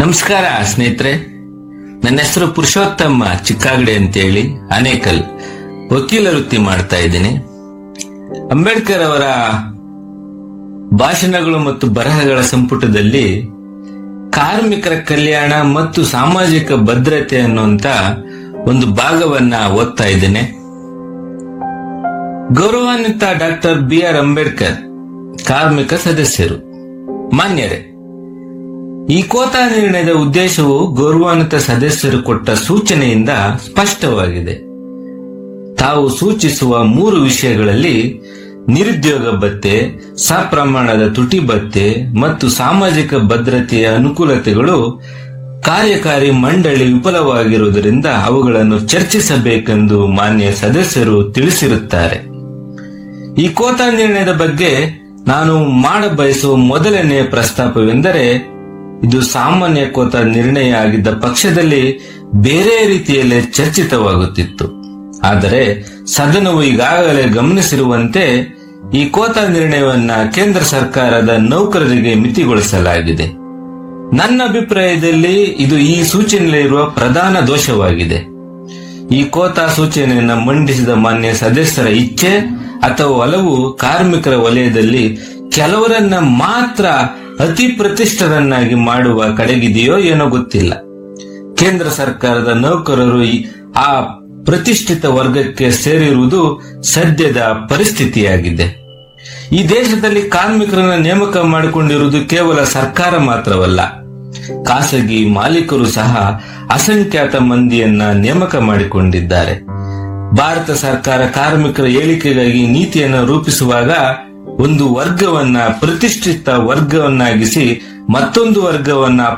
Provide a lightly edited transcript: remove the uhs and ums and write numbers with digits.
ನಮಸ್ಕಾರ ಸ್ನೇಹಿತರೆ, ನನ್ನ ಹೆಸರು ಪುರುಷೋತ್ತಮ ಚಿಕ್ಕಾಗಡೆ ಅಂತೇಳಿ ಆನೇಕಲ್ ವಕೀಲ ವೃತ್ತಿ ಮಾಡ್ತಾ ಇದ್ದೀನಿ. ಅಂಬೇಡ್ಕರ್ ಅವರ ಭಾಷಣಗಳು ಮತ್ತು ಬರಹಗಳ ಸಂಪುಟದಲ್ಲಿ ಕಾರ್ಮಿಕರ ಕಲ್ಯಾಣ ಮತ್ತು ಸಾಮಾಜಿಕ ಭದ್ರತೆ ಅನ್ನುವಂತ ಒಂದು ಭಾಗವನ್ನ ಓದ್ತಾ ಇದ್ದೇನೆ. ಗೌರವಾನ್ವಿತ ಡಾಕ್ಟರ್ BR ಅಂಬೇಡ್ಕರ್ ಕಾರ್ಮಿಕ ಸದಸ್ಯರು. ಮಾನ್ಯರೇ, ಈ ಕೋತಾ ನಿರ್ಣಯದ ಉದ್ದೇಶವು ಗೌರವಾನ್ವಿತ ಸದಸ್ಯರು ಕೊಟ್ಟ ಸೂಚನೆಯಿಂದ ಸ್ಪಷ್ಟವಾಗಿದೆ. ತಾವು ಸೂಚಿಸುವ 3 ವಿಷಯಗಳಲ್ಲಿ ನಿರುದ್ಯೋಗ ಭತ್ಯೆ, ಸಪ್ರಮಾಣದ ತುಟಿ ಭತ್ಯೆ ಮತ್ತು ಸಾಮಾಜಿಕ ಭದ್ರತೆಯ ಅನುಕೂಲತೆಗಳು ಕಾರ್ಯಕಾರಿ ಮಂಡಳಿ ವಿಫಲವಾಗಿರುವುದರಿಂದ ಅವುಗಳನ್ನು ಚರ್ಚಿಸಬೇಕೆಂದು ಮಾನ್ಯ ಸದಸ್ಯರು ತಿಳಿಸಿರುತ್ತಾರೆ. ಈ ಕೋತಾ ನಿರ್ಣಯದ ಬಗ್ಗೆ ನಾನು ಮಾಡಬಯಸುವ ಮೊದಲನೆಯ ಪ್ರಸ್ತಾಪವೆಂದರೆ, ಇದು ಸಾಮಾನ್ಯ ಕೋತಾ ನಿರ್ಣಯ ಆಗಿದ್ದ ಪಕ್ಷದಲ್ಲಿ ಬೇರೆ ರೀತಿಯಲ್ಲೇ ಚರ್ಚಿತವಾಗುತ್ತಿತ್ತು. ಆದರೆ ಸದನವು ಈಗಾಗಲೇ ಗಮನಿಸಿರುವಂತೆ ಈ ಕೋತಾ ನಿರ್ಣಯವನ್ನ ಕೇಂದ್ರ ಸರ್ಕಾರದ ನೌಕರರಿಗೆ ಮಿತಿಗೊಳಿಸಲಾಗಿದೆ. ನನ್ನ ಅಭಿಪ್ರಾಯದಲ್ಲಿ ಇದು ಈ ಸೂಚನೆಯಲ್ಲಿರುವ ಪ್ರಧಾನ ದೋಷವಾಗಿದೆ. ಈ ಕೋತಾ ಸೂಚನೆಯನ್ನ ಮಂಡಿಸಿದ ಮಾನ್ಯ ಸದಸ್ಯರ ಇಚ್ಛೆ ಅಥವಾ ಒಲವು ಕಾರ್ಮಿಕರ ವಲಯದಲ್ಲಿ ಕೆಲವರನ್ನ ಮಾತ್ರ ಅತಿ ಪ್ರತಿಷ್ಠರನ್ನಾಗಿ ಮಾಡುವ ಕಡೆಗಿದೆಯೋ ಏನೋ ಗೊತ್ತಿಲ್ಲ. ಕೇಂದ್ರ ಸರ್ಕಾರದ ನೌಕರರು ಆ ಪ್ರತಿಷ್ಠಿತ ವರ್ಗಕ್ಕೆ ಸೇರಿರುವುದು ಸದ್ಯದ ಪರಿಸ್ಥಿತಿಯಾಗಿದೆ. ಈ ದೇಶದಲ್ಲಿ ಕಾರ್ಮಿಕರನ್ನ ನೇಮಕ ಮಾಡಿಕೊಂಡಿರುವುದು ಕೇವಲ ಸರ್ಕಾರ ಮಾತ್ರವಲ್ಲ, ಖಾಸಗಿ ಮಾಲೀಕರು ಸಹ ಅಸಂಖ್ಯಾತ ಮಂದಿಯನ್ನ ನೇಮಕ ಮಾಡಿಕೊಂಡಿದ್ದಾರೆ. ಭಾರತ ಸರ್ಕಾರ ಕಾರ್ಮಿಕರ ಏಳಿಗೆಗಾಗಿ ನೀತಿಯನ್ನು ರೂಪಿಸುವಾಗ ಒಂದು ವರ್ಗವನ್ನ ಪ್ರತಿಷ್ಠಿತ ವರ್ಗವನ್ನಾಗಿಸಿ ಮತ್ತೊಂದು ವರ್ಗವನ್ನ